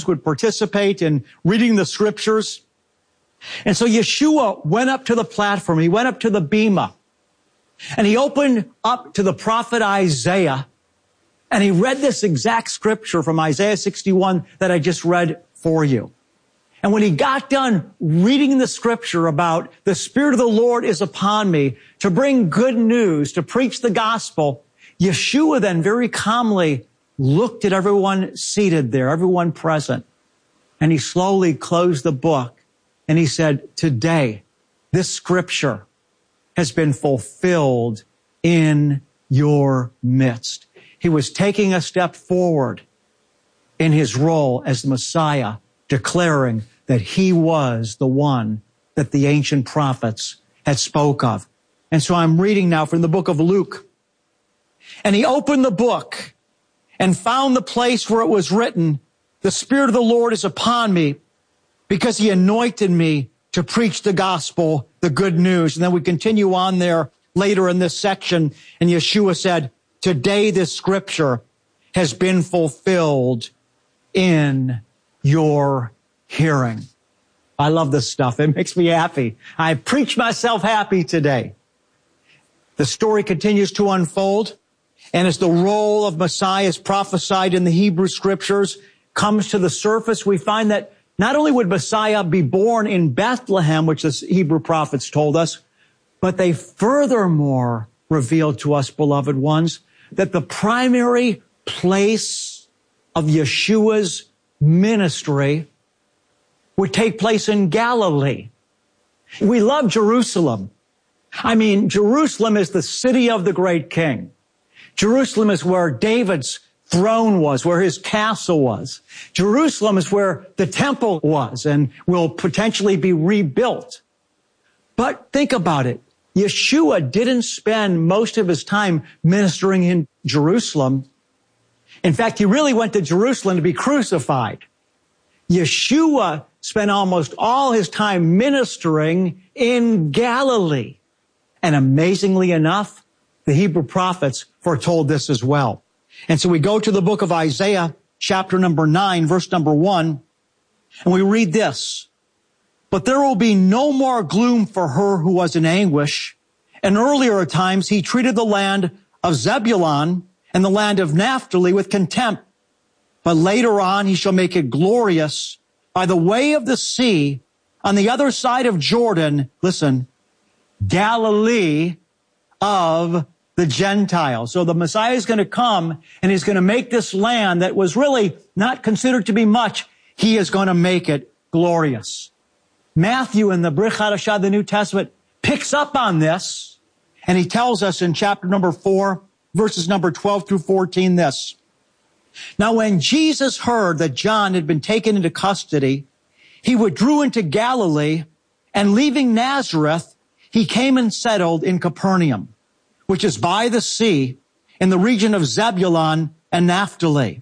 would participate in reading the scriptures. And so Yeshua went up to the platform. He went up to the bema. And he opened up to the prophet Isaiah. And he read this exact scripture from Isaiah 61 that I just read for you. And when he got done reading the scripture about the Spirit of the Lord is upon me to bring good news, to preach the gospel, Yeshua then very calmly looked at everyone seated there, everyone present. And he slowly closed the book and he said, today, this scripture has been fulfilled in your midst. He was taking a step forward in his role as the Messiah, declaring that he was the one that the ancient prophets had spoke of. And so I'm reading now from the book of Luke. And he opened the book and found the place where it was written, the Spirit of the Lord is upon me because he anointed me to preach the gospel, the good news. And then we continue on there later in this section. And Yeshua said, today this scripture has been fulfilled in your hearing. I love this stuff. It makes me happy. I preach myself happy today. The story continues to unfold. And as the role of Messiah is prophesied in the Hebrew scriptures comes to the surface, we find that not only would Messiah be born in Bethlehem, which the Hebrew prophets told us, but they furthermore revealed to us, beloved ones, that the primary place of Yeshua's ministry would take place in Galilee. We love Jerusalem. I mean, Jerusalem is the city of the great king. Jerusalem is where David's throne was, where his castle was. Jerusalem is where the temple was and will potentially be rebuilt. But think about it. Yeshua didn't spend most of his time ministering in Jerusalem. In fact, he really went to Jerusalem to be crucified. Yeshua spent almost all his time ministering in Galilee. And amazingly enough, the Hebrew prophets foretold this as well. And so we go to the book of Isaiah, chapter number 9, verse number 1, and we read this. But there will be no more gloom for her who was in anguish. In earlier times, he treated the land of Zebulun and the land of Naphtali with contempt. But later on, he shall make it glorious by the way of the sea on the other side of Jordan. Listen, Galilee of the Gentiles. So the Messiah is going to come and he's going to make this land that was really not considered to be much. He is going to make it glorious. Matthew in the Brit Hadashah, the New Testament, picks up on this, and he tells us in chapter number 4, verses number 12 through 14, this. Now, when Jesus heard that John had been taken into custody, he withdrew into Galilee, and leaving Nazareth, he came and settled in Capernaum, which is by the sea in the region of Zebulun and Naphtali.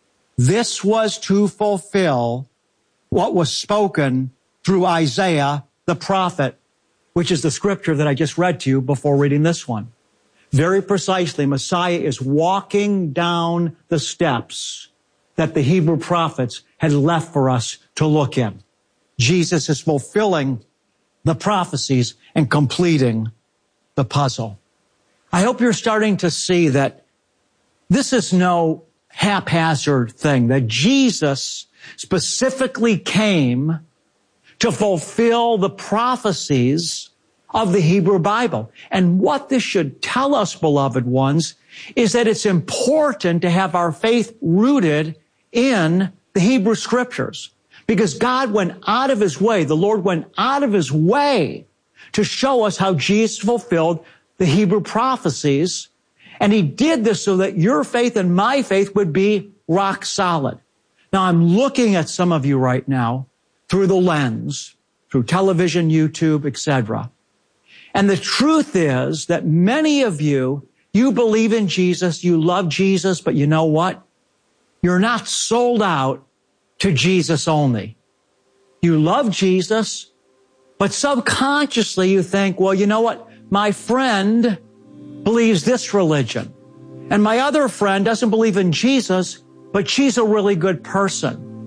This was to fulfill what was spoken through Isaiah the prophet, which is the scripture that I just read to you before reading this one. Very precisely, Messiah is walking down the steps that the Hebrew prophets had left for us to look in. Jesus is fulfilling the prophecies and completing the puzzle. I hope you're starting to see that this is no haphazard thing, that Jesus specifically came to fulfill the prophecies of the Hebrew Bible. And what this should tell us, beloved ones, is that it's important to have our faith rooted in the Hebrew Scriptures. Because God went out of his way, the Lord went out of his way to show us how Jesus fulfilled the Hebrew prophecies. And he did this so that your faith and my faith would be rock solid. Now, I'm looking at some of you right now through the lens, through television, YouTube, etc. And the truth is that many of you, you believe in Jesus, you love Jesus, but you know what? You're not sold out to Jesus only. You love Jesus, but subconsciously you think, well, you know what? My friend believes this religion, and my other friend doesn't believe in Jesus, but she's a really good person.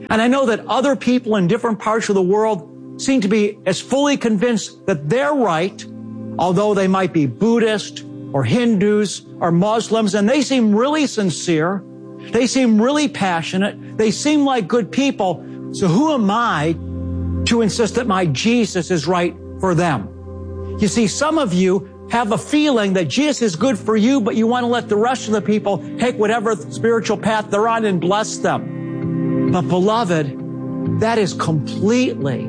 And I know that other people in different parts of the world seem to be as fully convinced that they're right, although they might be Buddhist or Hindus or Muslims, and they seem really sincere. They seem really passionate. They seem like good people. So who am I to insist that my Jesus is right for them? You see, some of you have a feeling that Jesus is good for you, but you want to let the rest of the people take whatever spiritual path they're on and bless them. But beloved, that is completely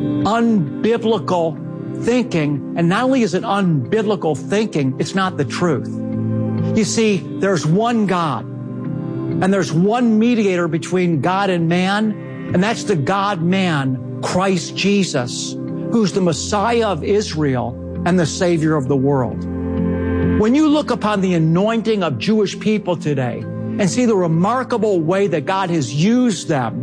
unbiblical thinking. And not only is it unbiblical thinking, it's not the truth. You see, there's one God, and there's one mediator between God and man, and that's the God-man, Christ Jesus, who's the Messiah of Israel and the Savior of the world. When you look upon the anointing of Jewish people today and see the remarkable way that God has used them,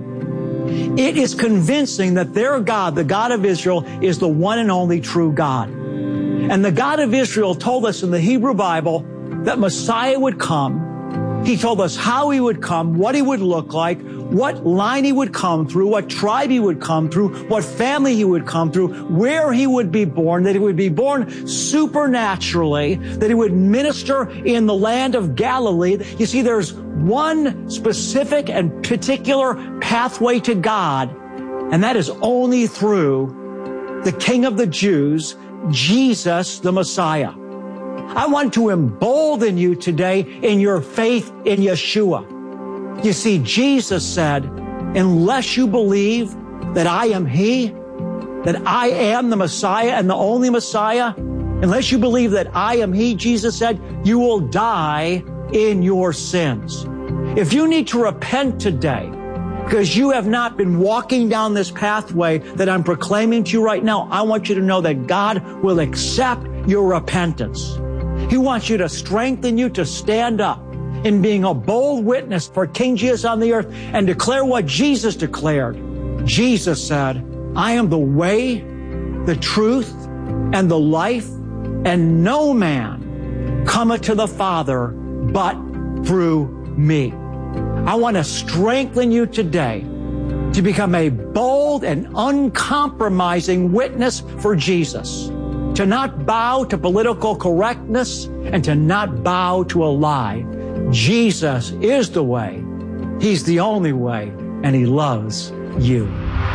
it is convincing that their God, the God of Israel, is the one and only true God. And the God of Israel told us in the Hebrew Bible that Messiah would come. He told us how he would come, what he would look like, what line he would come through, what tribe he would come through, what family he would come through, where he would be born, that he would be born supernaturally, that he would minister in the land of Galilee. You see, there's one specific and particular pathway to God, and that is only through the King of the Jews, Jesus, the Messiah. I want to embolden you today in your faith in Yeshua. You see, Jesus said, unless you believe that I am He, that I am the Messiah and the only Messiah, unless you believe that I am He, Jesus said, you will die in your sins. If you need to repent today because you have not been walking down this pathway that I'm proclaiming to you right now, I want you to know that God will accept your repentance. He wants you to strengthen you to stand up in being a bold witness for King Jesus on the earth and declare what Jesus declared. Jesus said, I am the way, the truth, and the life, and no man cometh to the Father but through me. I want to strengthen you today to become a bold and uncompromising witness for Jesus, to not bow to political correctness and to not bow to a lie. Jesus is the way. He's the only way, and He loves you.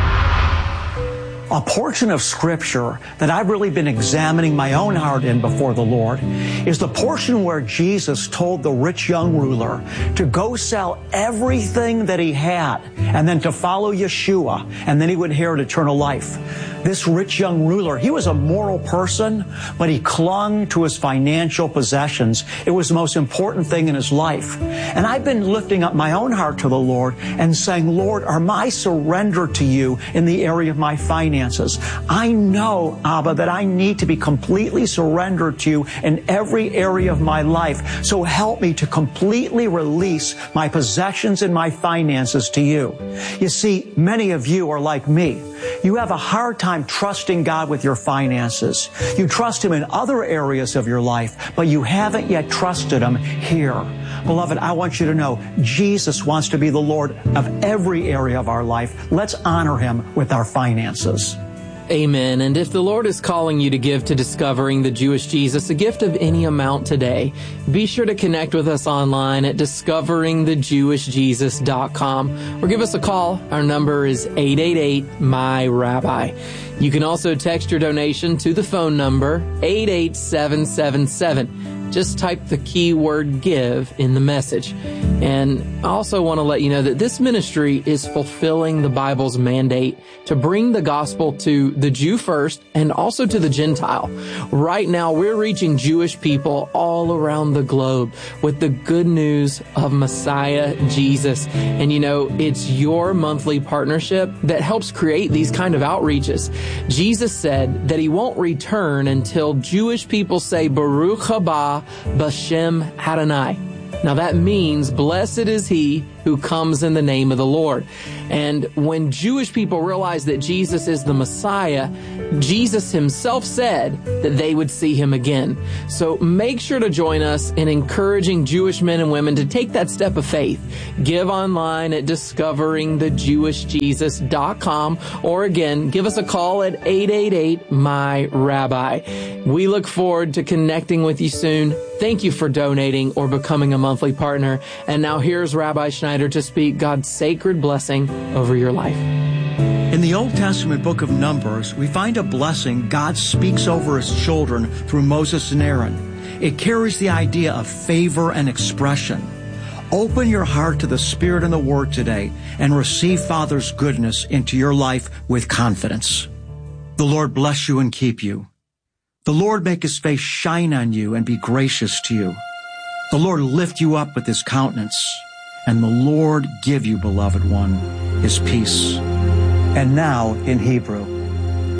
A portion of Scripture that I've really been examining my own heart in before the Lord is the portion where Jesus told the rich young ruler to go sell everything that he had and then to follow Yeshua, and then he would inherit eternal life. This rich young ruler, he was a moral person, but he clung to his financial possessions. It was the most important thing in his life. And I've been lifting up my own heart to the Lord and saying, Lord, are my surrender to you in the area of my finances? I know, Abba, that I need to be completely surrendered to you in every area of my life. So help me to completely release my possessions and my finances to you. You see, many of you are like me. You have a hard time trusting God with your finances. You trust Him in other areas of your life, but you haven't yet trusted Him here. Beloved, I want you to know Jesus wants to be the Lord of every area of our life. Let's honor Him with our finances. Amen. And if the Lord is calling you to give to Discovering the Jewish Jesus, a gift of any amount today, be sure to connect with us online at discoveringthejewishjesus.com or give us a call. Our number is 888-MY-RABBI. You can also text your donation to the phone number 88777. Just type the keyword give in the message. And I also want to let you know that this ministry is fulfilling the Bible's mandate to bring the gospel to the Jew first and also to the Gentile. Right now, we're reaching Jewish people all around the globe with the good news of Messiah Jesus. And you know, it's your monthly partnership that helps create these kind of outreaches. Jesus said that He won't return until Jewish people say, Baruch haba B'Shem Adonai. Now that means, blessed is He who comes in the name of the Lord. And when Jewish people realized that Jesus is the Messiah, Jesus himself said that they would see him again. So make sure to join us in encouraging Jewish men and women to take that step of faith. Give online at discoveringthejewishjesus.com, or again, give us a call at 888-MY-RABBI. We look forward to connecting with you soon. Thank you for donating or becoming a monthly partner. And now here's Rabbi Schneider to speak God's sacred blessing over your life. In the Old Testament book of Numbers, we find a blessing God speaks over his children through Moses and Aaron. It carries the idea of favor and expression. Open your heart to the Spirit and the Word today and receive Father's goodness into your life with confidence. The Lord bless you and keep you. The Lord make his face shine on you and be gracious to you. The Lord lift you up with his countenance, and the Lord give you, beloved one, his peace. And now in Hebrew.